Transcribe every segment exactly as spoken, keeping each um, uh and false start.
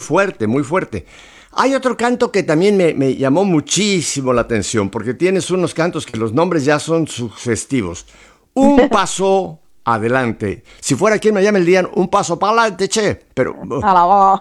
fuerte, muy fuerte. Hay otro canto que también me, me llamó muchísimo la atención, porque tienes unos cantos que los nombres ya son sugestivos. Un paso adelante. Si fuera aquí en Miami, le dirían un paso para adelante, che. Pero uh, Alabado.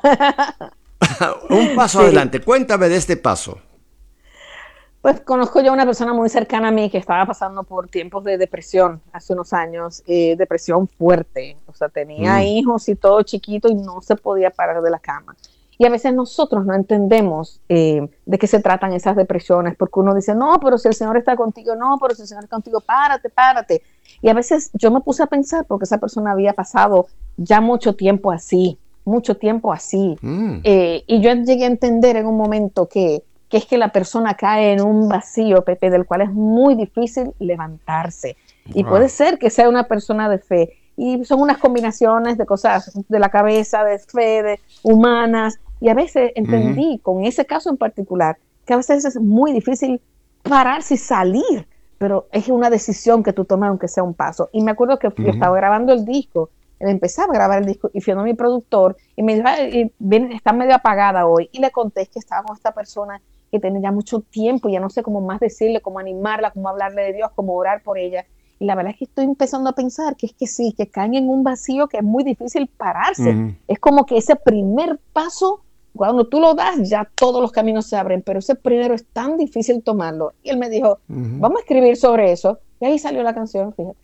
un paso Sí. adelante. Cuéntame de este paso. Pues conozco yo a una persona muy cercana a mí que estaba pasando por tiempos de depresión hace unos años, eh, depresión fuerte, o sea, tenía Mm, hijos y todo chiquito y no se podía parar de la cama. Y a veces nosotros no entendemos eh, de qué se tratan esas depresiones, porque uno dice, no, pero si el Señor está contigo, no, pero si el Señor está contigo, párate, párate. Y a veces yo me puse a pensar, porque esa persona había pasado ya mucho tiempo así, mucho tiempo así. mm, Eh, y yo llegué a entender en un momento que que es que la persona cae en un vacío, Pepe, del cual es muy difícil levantarse. Y puede wow. ser que sea una persona de fe. Y son unas combinaciones de cosas de la cabeza, de fe, de humanas. Y a veces Ujú, entendí, con ese caso en particular, que a veces es muy difícil pararse y salir, pero es una decisión que tú tomas aunque sea un paso. Y me acuerdo que yo ujú. estaba grabando el disco, empezaba a grabar el disco y fui a mi productor y me dijo, "Ay, ven, está medio apagada hoy". Y le conté que estaba con esta persona que tiene ya mucho tiempo, ya no sé cómo más decirle, cómo animarla, cómo hablarle de Dios, cómo orar por ella. Y la verdad es que estoy empezando a pensar que es que sí, que caen en un vacío que es muy difícil pararse. Ujú, Es como que ese primer paso, cuando tú lo das, ya todos los caminos se abren, pero ese primero es tan difícil tomarlo. Y él me dijo, ujú. vamos a escribir sobre eso. Y ahí salió la canción, fíjate.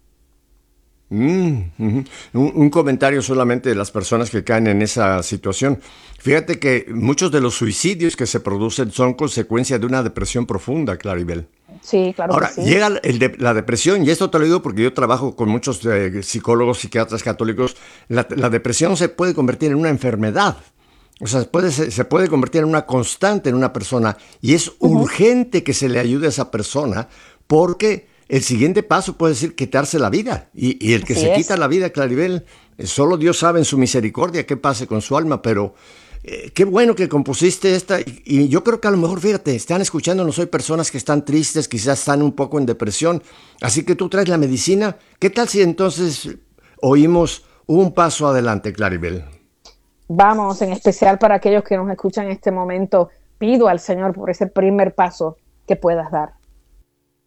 Mm, ujú. Un, un comentario solamente de las personas que caen en esa situación. Fíjate que muchos de los suicidios que se producen son consecuencia de una depresión profunda, Claribel. Sí, claro que Ahora, sí. llega el de- la depresión, y esto te lo digo porque yo trabajo con muchos eh, psicólogos, psiquiatras católicos. La, la depresión se puede convertir en una enfermedad. O sea, puede, se, se puede convertir en una constante en una persona y es Uh -huh, urgente que se le ayude a esa persona porque el siguiente paso puede ser quitarse la vida. Y, y el que así se quita es. la vida, Claribel, eh, solo Dios sabe en su misericordia qué pase con su alma, pero eh, qué bueno que compusiste esta. Y, y yo creo que a lo mejor, fíjate, están escuchándonos hoy personas que están tristes, quizás están un poco en depresión. Así que tú traes la medicina. ¿Qué tal si entonces oímos un paso adelante, Claribel? Vamos, en especial para aquellos que nos escuchan en este momento, pido al Señor por ese primer paso que puedas dar.